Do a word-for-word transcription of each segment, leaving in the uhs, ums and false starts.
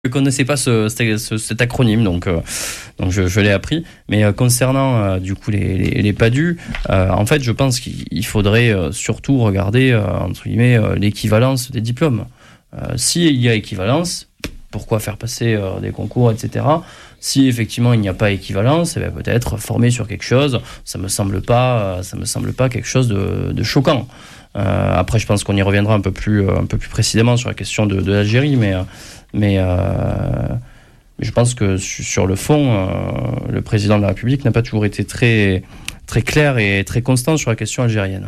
Je ne connaissais pas ce, ce, cet acronyme, donc, euh, donc je, je l'ai appris. Mais euh, concernant euh, du coup les, les, les PADU, euh, en fait, je pense qu'il faudrait euh, surtout regarder euh, entre guillemets euh, l'équivalence des diplômes. Euh, S'il y a équivalence, pourquoi faire passer euh, des concours, et cetera. Si effectivement il n'y a pas équivalence, eh bien, peut-être former sur quelque chose. Ça me semble pas, euh, ça me semble pas quelque chose de, de choquant. Euh, après, je pense qu'on y reviendra un peu plus, un peu plus précisément sur la question de, de l'Algérie, mais euh, Mais, euh, mais je pense que sur le fond, euh, le président de la République n'a pas toujours été très, très clair et très constant sur la question algérienne.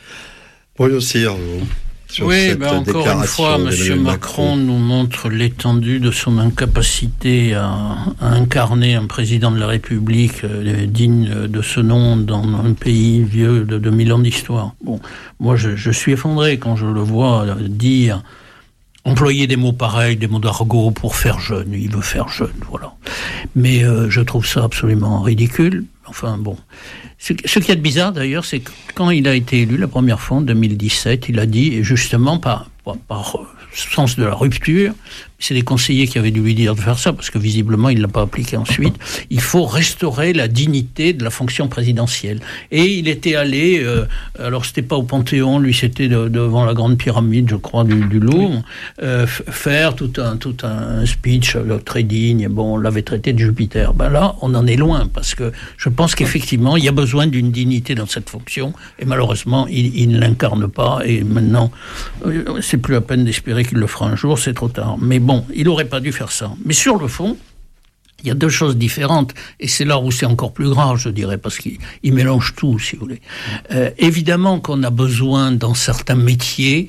Oui, aussi, sur oui, cette ben encore une fois, M. Macron, Macron nous montre l'étendue de son incapacité à, à incarner un président de la République euh, digne de ce nom dans un pays vieux de deux mille ans d'histoire. Bon, moi, je, je suis effondré quand je le vois dire... Employer des mots pareils, des mots d'argot pour faire jeune. Il veut faire jeune, voilà. Mais euh, je trouve ça absolument ridicule. Enfin, bon. Ce, ce qu'il y a de bizarre, d'ailleurs, c'est que quand il a été élu la première fois, en deux mille dix-sept, il a dit, justement, par, par, par sens de la rupture, c'est les conseillers qui avaient dû lui dire de faire ça, parce que visiblement, il ne l'a pas appliqué ensuite, il faut restaurer la dignité de la fonction présidentielle. Et il était allé, euh, alors c'était pas au Panthéon, lui c'était de, devant la grande pyramide, je crois, du, du Louvre, euh, f- faire tout un, tout un speech là, très digne. Bon, on l'avait traité de Jupiter. Ben là, on en est loin, parce que je pense qu'effectivement, il y a besoin d'une dignité dans cette fonction, et malheureusement, il, il ne l'incarne pas, et maintenant, euh, c'est plus la peine d'espérer qu'il le fera un jour, c'est trop tard. Mais bon, Bon, il n'aurait pas dû faire ça. Mais sur le fond, il y a deux choses différentes. Et c'est là où c'est encore plus grave, je dirais, parce qu'il il mélange tout, si vous voulez. Euh, évidemment qu'on a besoin, dans certains métiers,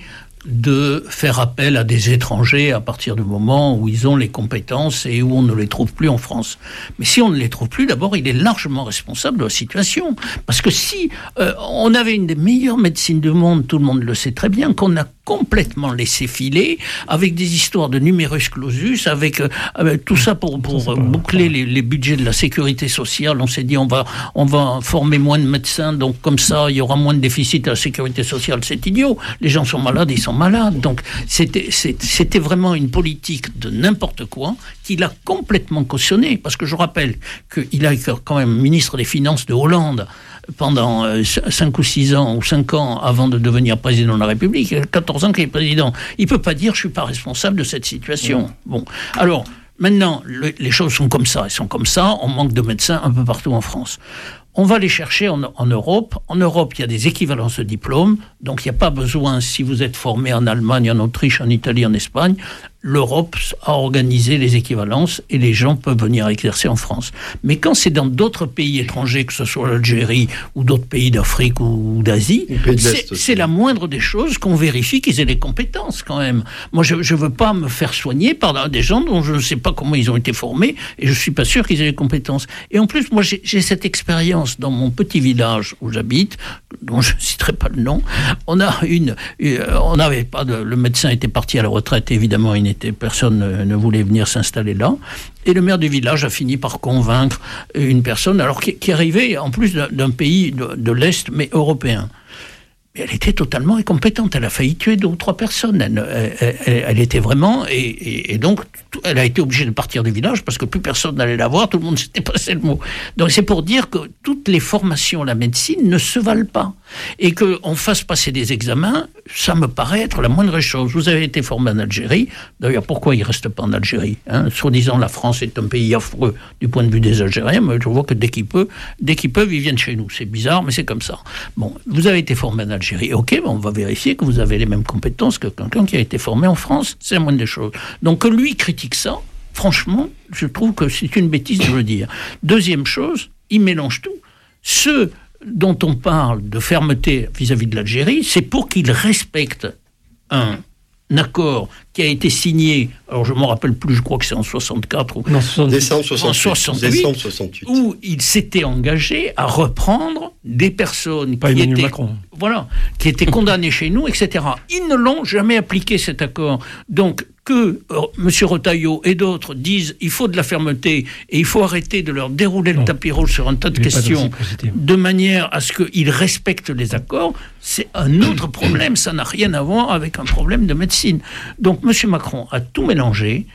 de faire appel à des étrangers à partir du moment où ils ont les compétences et où on ne les trouve plus en France. Mais si on ne les trouve plus, d'abord, il est largement responsable de la situation. Parce que si euh, on avait une des meilleures médecines du monde, tout le monde le sait très bien, qu'on a complètement laissé filer, avec des histoires de numerus clausus, avec, euh, avec tout ça pour, pour euh, boucler les, les budgets de la sécurité sociale. On s'est dit, on va, on va former moins de médecins, donc comme ça, il y aura moins de déficit à la sécurité sociale. C'est idiot. Les gens sont malades, ils sont malades. Donc, c'était, c'était vraiment une politique de n'importe quoi qu'il a complètement cautionné. Parce que je rappelle qu'il a été quand même ministre des Finances de Hollande pendant cinq ou six ans, ou cinq ans avant de devenir président de la République. Il a quatorze ans qu'il est président. Il ne peut pas dire « je ne suis pas responsable de cette situation ». Bon, alors, maintenant, le, les choses sont comme ça. Elles sont comme ça. On manque de médecins un peu partout en France. On va les chercher en, en Europe. En Europe, il y a des équivalences de diplômes. Donc, il n'y a pas besoin, si vous êtes formé en Allemagne, en Autriche, en Italie, en Espagne, l'Europe a organisé les équivalences et les gens peuvent venir exercer en France. Mais quand c'est dans d'autres pays étrangers, que ce soit l'Algérie ou d'autres pays d'Afrique ou d'Asie, c'est, c'est la moindre des choses qu'on vérifie qu'ils aient les compétences quand même. Moi, je ne veux pas me faire soigner par des gens dont je ne sais pas comment ils ont été formés et je ne suis pas sûr qu'ils aient les compétences. Et en plus, moi, j'ai, j'ai cette expérience dans mon petit village où j'habite, dont je ne citerai pas le nom. On a une, une on n'avait pas de, le médecin était parti à la retraite, évidemment, il n'était, personne ne, ne voulait venir s'installer là. Et le maire du village a fini par convaincre une personne, alors qui, qui arrivait en plus d'un, d'un pays de, de l'Est, mais européen. Mais elle était totalement incompétente. Elle a failli tuer deux ou trois personnes. Elle, elle, elle, elle était vraiment... Et, et, et donc, elle a été obligée de partir du village parce que plus personne n'allait la voir. Tout le monde s'était passé le mot. Donc, c'est pour dire que toutes les formations à la médecine ne se valent pas. Et qu'on fasse passer des examens, ça me paraît être la moindre chose. Vous avez été formé en Algérie. D'ailleurs, pourquoi ils ne restent pas en Algérie, hein? Soi-disant, la France est un pays affreux du point de vue des Algériens. Mais je vois que dès qu'ils peuvent, dès qu'ils peuvent, ils viennent chez nous. C'est bizarre, mais c'est comme ça. Bon, vous avez été formé en Algérie. Ok, on va vérifier que vous avez les mêmes compétences que quelqu'un qui a été formé en France. C'est la moindre des choses. Donc que lui critique ça, franchement, je trouve que c'est une bêtise de le dire. Deuxième chose, il mélange tout. Ceux dont on parle de fermeté vis-à-vis de l'Algérie, c'est pour qu'ils respectent un accord qui a été signé, alors je ne me rappelle plus, je crois que c'est en soixante-quatre ou non, décembre soixante-huit, en soixante-huit, décembre soixante-huit, où il s'était engagé à reprendre des personnes Pas qui Emmanuel étaient, Macron. voilà, qui étaient condamnées chez nous, et cetera. Ils ne l'ont jamais appliqué, cet accord. Donc, que euh, M. Retailleau et d'autres disent il faut de la fermeté et il faut arrêter de leur dérouler non. le tapis rouge sur un tas de Il questions de manière à ce qu'ils respectent les accords, c'est un autre problème. Ça n'a rien à voir avec un problème de médecine. Donc, M. Macron a tout mélangé.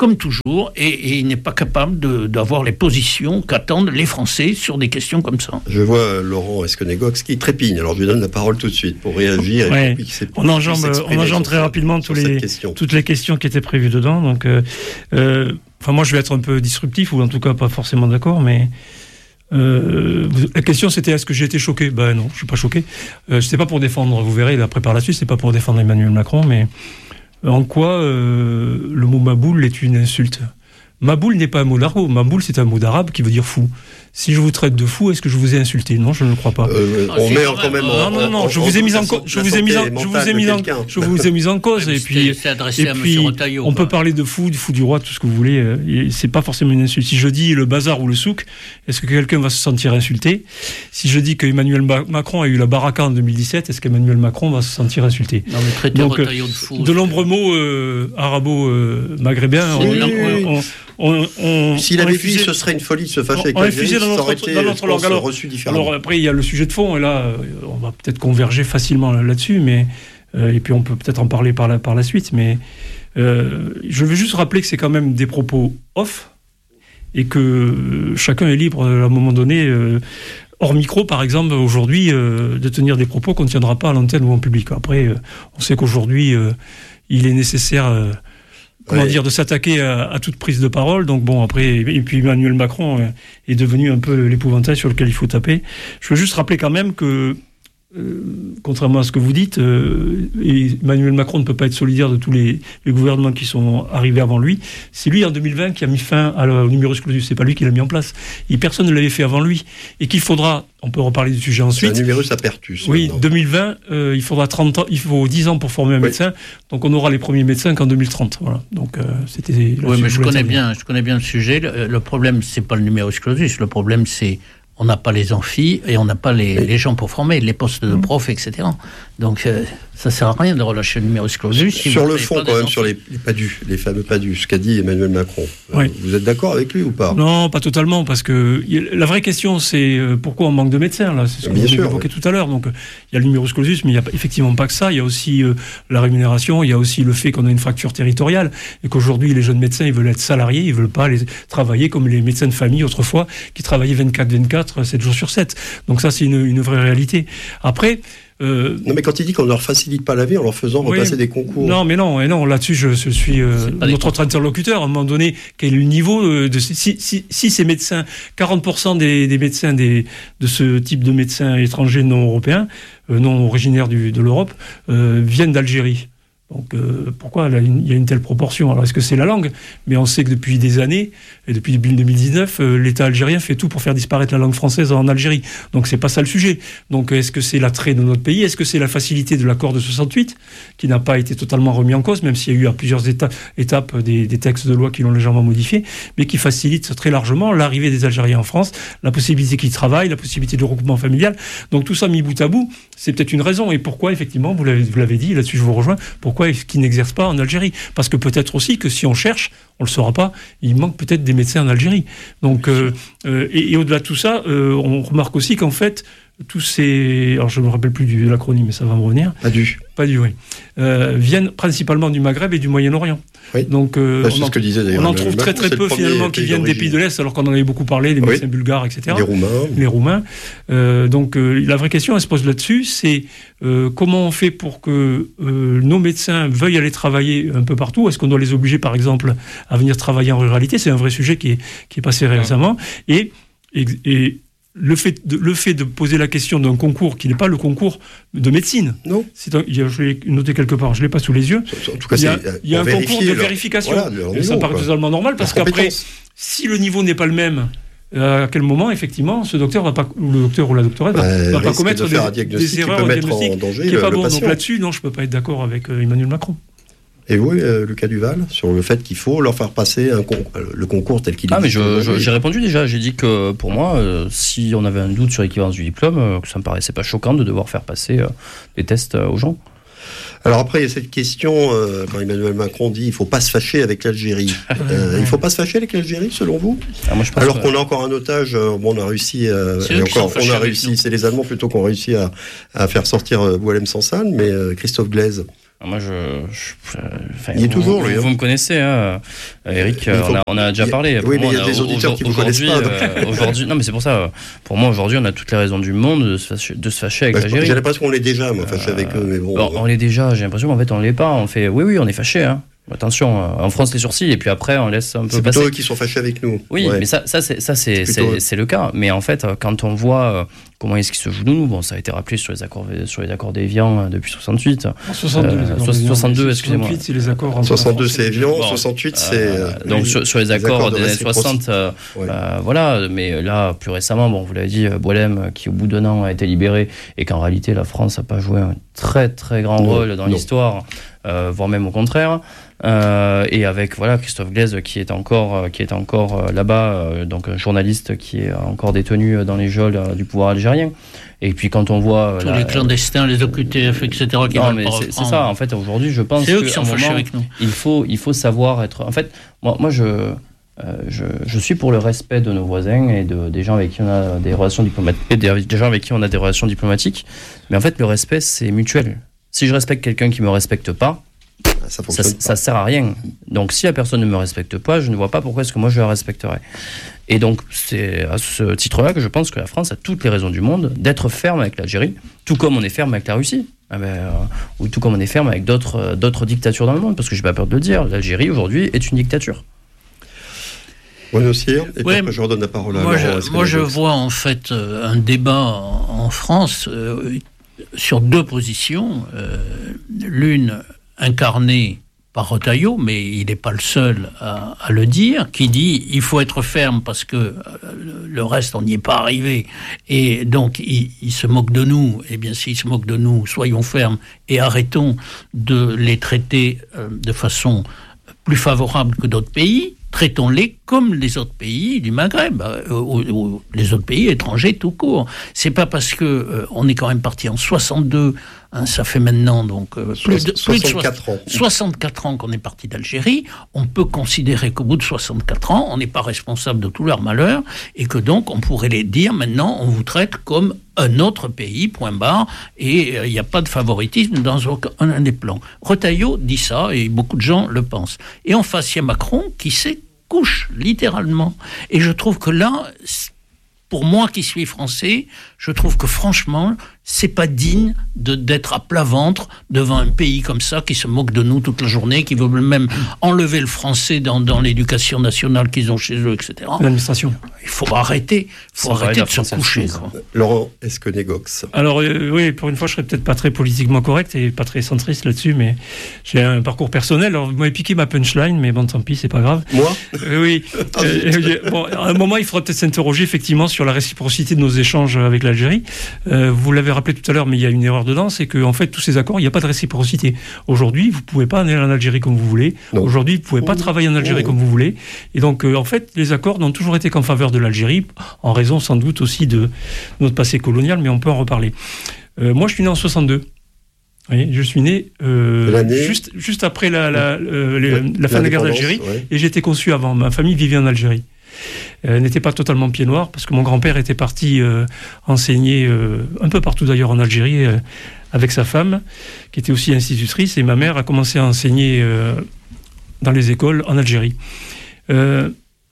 comme toujours, et, et il n'est pas capable de, d'avoir les positions qu'attendent les Français sur des questions comme ça. Je vois Laurent Esquenégox qui trépigne, alors je lui donne la parole tout de suite pour réagir. Ouais. Et pour on enjambe, on enjambe très rapidement tous les, toutes les questions qui étaient prévues dedans. Donc, euh, euh, enfin, moi, je vais être un peu disruptif, ou en tout cas pas forcément d'accord, mais euh, la question c'était est-ce que j'ai été choqué ? Ben non, je suis pas choqué. Euh, c'est pas pour défendre, vous verrez après par la suite, c'est pas pour défendre Emmanuel Macron, mais en quoi euh, le mot Maboule est une insulte ? Maboule n'est pas un mot d'argot. Maboule, c'est un mot d'arabe qui veut dire fou. Si je vous traite de fou, est-ce que je vous ai insulté ? Non, je ne le crois pas. Euh, on met quand même. Non, non, non. Je vous ai mis en cause. Je vous ai mis en. Je vous ai mis en. Je vous ai mis en cause. Et puis. Et puis. On peut parler de fou, du fou du roi, tout ce que vous voulez. C'est pas forcément une insulte. Si je dis le bazar ou le souk, est-ce que quelqu'un va se sentir insulté ? Si je dis que Emmanuel Macron a eu la baraka en deux mille dix-sept, est-ce qu'Emmanuel Macron va se sentir insulté ? Non, mais traiter Retailleau de fou. De nombreux mots arabo-maghrébins. On, on, S'il on avait dit ce serait une folie de se fâcher avec l'Algérie, ça aurait été, dans notre langue. Alors, reçu différemment. Alors après, il y a le sujet de fond, et là, on va peut-être converger facilement là-dessus, mais, euh, et puis on peut peut-être en parler par la, par la suite, mais euh, je veux juste rappeler que c'est quand même des propos off, et que chacun est libre, à un moment donné, euh, hors micro, par exemple, aujourd'hui, euh, de tenir des propos qu'on ne tiendra pas à l'antenne ou en public. Après, euh, on sait qu'aujourd'hui, euh, il est nécessaire... Euh, Comment ouais. dire, de s'attaquer à, à toute prise de parole. Donc bon, après, et puis Emmanuel Macron euh, est devenu un peu l'épouvantail sur lequel il faut taper. Je veux juste rappeler quand même que, euh, contrairement à ce que vous dites, euh, Emmanuel Macron ne peut pas être solidaire de tous les, les gouvernements qui sont arrivés avant lui. C'est lui, en deux mille vingt, qui a mis fin à la, au numerus clausus. C'est pas lui qui l'a mis en place. Et personne ne l'avait fait avant lui. Et qu'il faudra... On peut reparler du sujet ensuite. C'est un numerus apertus. Oui, deux mille vingt, euh, il faudra trente ans, il faut dix ans pour former un oui. médecin. Donc on aura les premiers médecins qu'en deux mille trente. Voilà. Donc euh, c'était. Oui, mais je connais bien, je connais bien le sujet. Le, le problème, c'est pas le numerus clausus. Le problème, c'est on n'a pas les amphis et on n'a pas les, oui. les gens pour former, les postes de profs, et cetera. Donc euh, ça sert à rien de relâcher le numerus clausus. Si sur le fond, quand même, sur les, les PADU, les fameux PADU, ce qu'a dit Emmanuel Macron. Oui. Vous êtes d'accord avec lui ou pas ? Non, pas totalement, parce que la vraie question, c'est pourquoi on manque de médecins, là. C'est ce que vous évoquez oui. tout à l'heure. Donc il y a le numerus clausus, mais il n'y a effectivement pas que ça. Il y a aussi euh, la rémunération, il y a aussi le fait qu'on a une fracture territoriale et qu'aujourd'hui, les jeunes médecins, ils veulent être salariés, ils ne veulent pas les, travailler comme les médecins de famille autrefois, qui travaillaient vingt-quatre vingt-quatre, sept jours sur sept. Donc ça, c'est une, une vraie réalité. Après... Euh, non, mais quand il dit qu'on ne leur facilite pas la vie en leur faisant oui, repasser des concours. Non, mais non, et non là-dessus, je, je suis euh, notre autre interlocuteur. À un moment donné, quel est le niveau de. Si, si, si ces médecins, quarante pour cent des, des médecins des, de ce type de médecins étrangers non européens, euh, non originaires du, de l'Europe, euh, viennent d'Algérie. Donc euh, pourquoi là, il y a une telle proportion ? Alors est-ce que c'est la langue ? Mais on sait que depuis des années, et depuis deux mille dix-neuf, euh, l'État algérien fait tout pour faire disparaître la langue française en Algérie. Donc c'est pas ça le sujet. Donc est-ce que c'est l'attrait de notre pays ? Est-ce que c'est la facilité de l'accord de soixante-huit, qui n'a pas été totalement remis en cause, même s'il y a eu à plusieurs éta- étapes des, des textes de loi qui l'ont légèrement modifié, mais qui facilite très largement l'arrivée des Algériens en France, la possibilité qu'ils travaillent, la possibilité de regroupement familial. Donc tout ça mis bout à bout, c'est peut-être une raison. Et pourquoi, effectivement, vous l'avez, vous l'avez dit, là-dessus je vous rejoins, pourquoi qui n'exercent pas en Algérie. Parce que peut-être aussi que si on cherche, on ne le saura pas, il manque peut-être des médecins en Algérie. Donc, euh, euh, et, et au-delà de tout ça, euh, on remarque aussi qu'en fait, tous ces... Alors je ne me rappelle plus de l'acronyme, mais ça va me revenir. PADU. PADU, oui. Euh, viennent principalement du Maghreb et du Moyen-Orient. Oui. Donc, euh, bah, c'est on, en, ce que disait d'ailleurs on en trouve très très peu finalement qui viennent des pays de l'Est, alors qu'on en avait beaucoup parlé, les oui. médecins bulgares, et cetera. Les Roumains. Les Roumains. Euh, donc euh, la vraie question, elle se pose là-dessus, c'est euh, comment on fait pour que euh, nos médecins veuillent aller travailler un peu partout ? Est-ce qu'on doit les obliger, par exemple, à venir travailler en ruralité ? C'est un vrai sujet qui est, qui est passé récemment. Et, et, et Le fait, de, le fait de poser la question d'un concours qui n'est pas le concours de médecine. Non. C'est un, je l'ai noté quelque part, je ne l'ai pas sous les yeux. En tout cas, il y a, c'est, il y a un concours de leur, vérification. Voilà, de et ça paraît totalement normal parce qu'après, si le niveau n'est pas le même, à quel moment, effectivement, ce docteur va pas, ou le docteur ou la doctoresse va, euh, va pas commettre de des, des erreurs au diagnostic qui n'est pas bon. Donc là-dessus, non, je ne peux pas être d'accord avec euh, Emmanuel Macron. Et vous, euh, Lucas Duval, sur le fait qu'il faut leur faire passer un con- le concours tel qu'il est. Ah, mais je, je, j'ai répondu déjà. J'ai dit que pour moi, euh, si on avait un doute sur l'équivalence du diplôme, euh, que ça me paraissait pas choquant de devoir faire passer euh, des tests euh, aux gens. Alors après, il y a cette question, euh, quand Emmanuel Macron dit il ne faut pas se fâcher avec l'Algérie. Euh, il ne faut pas se fâcher avec l'Algérie, selon vous ? Alors, moi, je pense Alors que... qu'on a encore un otage, euh, bon, on a réussi, euh, et encore, on a réussi, c'est les Allemands plutôt qui ont réussi à, à faire sortir euh, Boualem Sansal, mais euh, Christophe Glaise. Moi, je, je enfin, il est vous, toujours, vous, lui. Vous me connaissez, hein, Eric. Euh, on, a, on a déjà parlé. Oui, mais moi, il y a des auditeurs qui ne vous connaissent pas. Euh, aujourd'hui, non, mais c'est pour ça. Pour moi, aujourd'hui, on a toutes les raisons du monde de se fâcher, de se fâcher avec bah, l'Algérie. J'ai l'impression qu'on l'est déjà, moi, fâché euh, avec eux, mais bon. bon on l'est déjà. J'ai l'impression qu'en fait, on l'est pas. On fait, oui, oui, on est fâché. Hein. Attention, on fronce les sourcils et puis après on laisse un peu passer. C'est plutôt eux qui sont fâchés avec nous. Oui, ouais. mais ça, ça c'est, ça c'est, c'est, c'est, c'est le cas. Mais en fait, quand on voit comment est-ce qu'ils se jouent de nous, bon, ça a été rappelé sur les accords, sur les accords d'Évian depuis soixante-huit. soixante-deux, euh, soixante-deux, excusez-moi. soixante-huit, c'est les accords entre soixante-deux, c'est Évian. Bon, soixante-huit, c'est. Euh, donc oui, sur, sur les accords, accords de des années soixante, euh, ouais. euh, voilà. Mais là, plus récemment, bon, vous l'avez dit, Boualem, qui au bout d'un an a été libéré, et qu'en réalité, la France n'a pas joué un très très grand non, rôle dans non. l'histoire, euh, voire même au contraire. Euh, et avec voilà Christophe Glaise qui est encore euh, qui est encore euh, là-bas, euh, donc un journaliste qui est encore détenu dans les geôles euh, du pouvoir algérien. Et puis quand on voit tous la, les clandestins, les O Q T F, et cetera qui non mais c'est, c'est ça en fait aujourd'hui je pense c'est eux qui sont fâchés avec nous. Il faut il faut savoir être en fait moi moi je euh, je, je suis pour le respect de nos voisins et de des gens avec qui on a des relations diplomatiques et des, des gens avec qui on a des relations diplomatiques, mais en fait le respect c'est mutuel. Si je respecte quelqu'un qui me respecte pas, Ça, ça, ça sert à rien. Donc si la personne ne me respecte pas, je ne vois pas pourquoi est-ce que moi je la respecterais. Et donc c'est à ce titre-là que je pense que la France a toutes les raisons du monde d'être ferme avec l'Algérie, tout comme on est ferme avec la Russie, ah ben, euh, ou tout comme on est ferme avec d'autres, euh, d'autres dictatures dans le monde, parce que j'ai pas peur de le dire, l'Algérie aujourd'hui est une dictature. Oui, aussi, et ouais, je redonne la parole à moi Laurent. Je, moi je vois en fait euh, un débat en, en France euh, sur deux positions, euh, l'une incarné par Retailleau, mais il n'est pas le seul à, à le dire, qui dit il faut être ferme parce que euh, le reste, on n'y est pas arrivé. Et donc, il, il se moque de nous. Eh bien, s'il se moque de nous, soyons fermes et arrêtons de les traiter euh, de façon plus favorable que d'autres pays. Traitons-les comme les autres pays du Maghreb, euh, ou, ou les autres pays étrangers tout court. C'est pas parce que euh, on est quand même parti en soixante-deux, hein, ça fait maintenant donc euh, plus, de, plus de soixante-quatre ans. soixante-quatre ans qu'on est parti d'Algérie. On peut considérer qu'au bout de soixante-quatre ans, on n'est pas responsable de tout leur malheur et que donc on pourrait les dire maintenant, on vous traite comme un autre pays, point barre, et il euh, n'y a pas de favoritisme dans aucun des plans. Retailleau dit ça et beaucoup de gens le pensent. Et en face, il y a Macron qui sait couche, littéralement. Et je trouve que là, pour moi qui suis français, je trouve que franchement, c'est pas digne de, d'être à plat ventre devant un pays comme ça qui se moque de nous toute la journée, qui veut même enlever le français dans, dans l'éducation nationale qu'ils ont chez eux, et cetera. L'administration. Il faut arrêter, il faut arrêter de se coucher. Laurent Esquenet-Gox. Alors euh, oui, pour une fois, je serais peut-être pas très politiquement correct et pas très centriste là-dessus, mais j'ai un parcours personnel. Alors vous m'avez piqué ma punchline, mais bon, tant pis, c'est pas grave. Moi euh, Oui. euh, bon, à un moment, il faudra peut-être s'interroger effectivement sur la réciprocité de nos échanges avec l'Algérie. Euh, vous l'avez rappelé tout à l'heure, mais il y a une erreur dedans, c'est qu'en fait, tous ces accords, il n'y a pas de réciprocité. Aujourd'hui, vous ne pouvez pas aller en Algérie comme vous voulez. Non. Aujourd'hui, vous ne pouvez pas travailler en Algérie oh. comme vous voulez. Et donc, euh, en fait, les accords n'ont toujours été qu'en faveur de l'Algérie, en raison sans doute aussi de notre passé colonial, mais on peut en reparler. Euh, moi, je suis né en soixante-deux. Oui, je suis né euh, juste, juste après la, la, euh, les, ouais, la fin de la guerre d'Algérie, ouais. Et j'ai été conçu avant. Ma famille vivait en Algérie. Elle n'était pas totalement pied noir, parce que mon grand-père était parti euh, enseigner euh, un peu partout d'ailleurs en Algérie, euh, avec sa femme, qui était aussi institutrice, et ma mère a commencé à enseigner euh, dans les écoles en Algérie. Euh,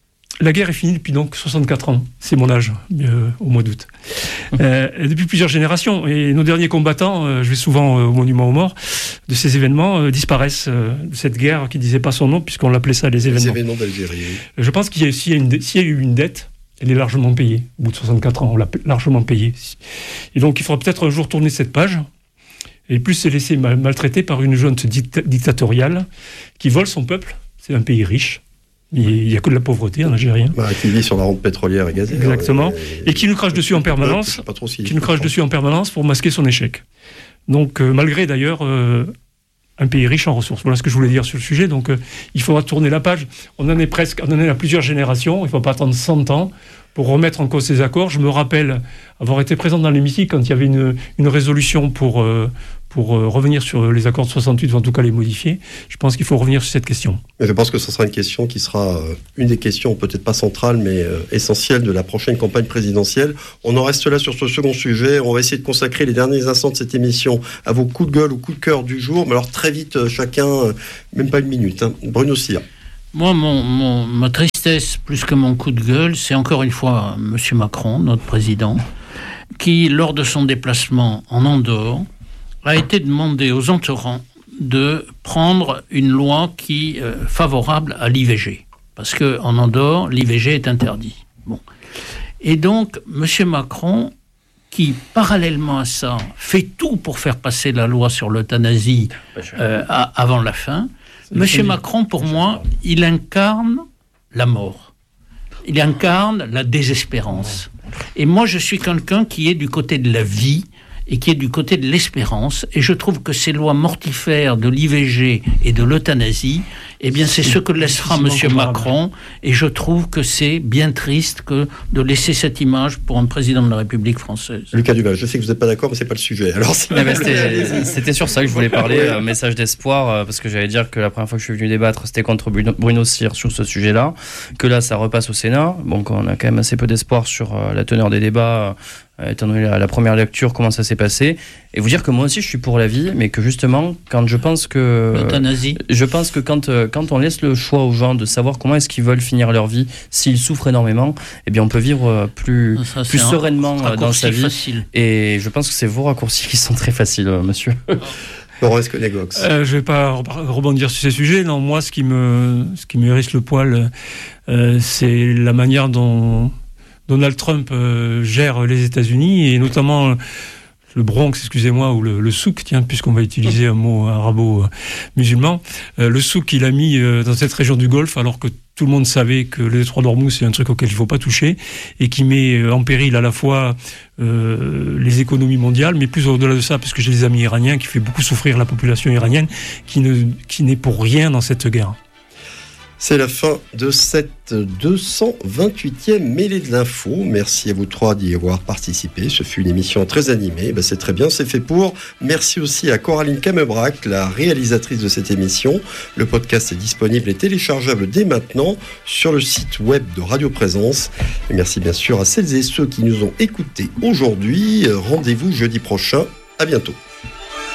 La guerre est finie depuis donc soixante-quatre ans, c'est mon âge, euh, au mois d'août. Euh, depuis plusieurs générations, et nos derniers combattants, euh, je vais souvent euh, au Monument aux Morts, de ces événements euh, disparaissent euh, de cette guerre qui ne disait pas son nom, puisqu'on l'appelait ça les événements. Les événements d'Algérie. Oui. Je pense qu'il y a, s'il y a, une, s'il y a eu une dette, elle est largement payée. Au bout de soixante-quatre ans, on l'a largement payée. Et donc il faudra peut-être un jour tourner cette page, et plus se laisser mal, maltraiter par une junte dicta- dictatoriale qui vole son peuple. C'est un pays riche. Il n'y a que de la pauvreté en Algérie. Bah, qui vit sur la rente pétrolière et gazière. Exactement. Et, et qui nous crache dessus en permanence. Pas trop si qui nous crache dessus en permanence pour masquer son échec. Donc, euh, malgré d'ailleurs euh, un pays riche en ressources. Voilà ce que je voulais dire sur le sujet. Donc, euh, il faudra tourner la page. On en est presque, on en est à plusieurs générations. Il ne faut pas attendre cent ans pour remettre en cause ces accords. Je me rappelle avoir été présent dans l'hémicycle quand il y avait une, une résolution pour, euh, pour euh, revenir sur les accords de soixante-huit, ou en tout cas les modifier. Je pense qu'il faut revenir sur cette question. Et je pense que ce sera une question qui sera euh, une des questions, peut-être pas centrale, mais euh, essentielle de la prochaine campagne présidentielle. On en reste là sur ce second sujet. On va essayer de consacrer les derniers instants de cette émission à vos coups de gueule ou coups de cœur du jour. Mais alors très vite, euh, chacun, euh, même pas une minute. Hein. Bruno Cyr. Moi, mon, mon, ma tristesse, plus que mon coup de gueule, c'est encore une fois M. Macron, notre président, qui, lors de son déplacement en Andorre, a été demandé aux entourants de prendre une loi qui euh, favorable à l'I V G. Parce qu'en Andorre, l'I V G est interdit. Bon. Et donc, M. Macron, qui, parallèlement à ça, fait tout pour faire passer la loi sur l'euthanasie euh, à, avant la fin, M. Macron, pour moi, il incarne la mort. Il incarne la désespérance. Et moi, je suis quelqu'un qui est du côté de la vie et qui est du côté de l'espérance. Et je trouve que ces lois mortifères de l'I V G et de l'euthanasie, eh bien, c'est ce que laissera M. Macron. Et je trouve que c'est bien triste que de laisser cette image pour un président de la République française. Lucas Duval, je sais que vous n'êtes pas d'accord, mais c'est pas le sujet. Alors, c'est... Ouais, c'était, c'était sur ça que je voulais parler, euh, message d'espoir, euh, parce que j'allais dire que la première fois que je suis venu débattre, c'était contre Bruno, Bruno Cyr sur ce sujet-là, que là, ça repasse au Sénat. Bon, on a quand même assez peu d'espoir sur euh, la teneur des débats, euh, étant donné la, la première lecture, comment ça s'est passé. Et vous dire que moi aussi, je suis pour la vie, mais que justement, quand je pense que... L'euthanasie. Euh, je pense que quand, euh, quand on laisse le choix aux gens de savoir comment est-ce qu'ils veulent finir leur vie, s'ils souffrent énormément, eh bien, on peut vivre euh, plus, ça, plus sereinement un, dans sa vie. Facile. Et je pense que c'est vos raccourcis qui sont très faciles, euh, monsieur. Laurent Esconegox. Euh, je ne vais pas rebondir sur ces sujets. Non, moi, ce qui me, ce qui me hérisse le poil, euh, c'est la manière dont Donald Trump euh, gère les États-Unis, et notamment le Bronx, excusez-moi, ou le, le souk, tiens, puisqu'on va utiliser un mot arabo-musulman, euh, le souk qu'il a mis euh, dans cette région du Golfe, alors que tout le monde savait que le détroit d'Ormuz, c'est un truc auquel il ne faut pas toucher, et qui met en péril à la fois euh, les économies mondiales, mais plus au-delà de ça, parce que j'ai des amis iraniens qui fait beaucoup souffrir la population iranienne, qui, ne, qui n'est pour rien dans cette guerre. C'est la fin de cette deux cent vingt-huitième mêlée de l'info. Merci à vous trois d'y avoir participé. Ce fut une émission très animée. Ben c'est très bien, c'est fait pour. Merci aussi à Coraline Camebrac, la réalisatrice de cette émission. Le podcast est disponible et téléchargeable dès maintenant sur le site web de Radio Présence. Et merci bien sûr à celles et ceux qui nous ont écoutés aujourd'hui. Rendez-vous jeudi prochain. À bientôt.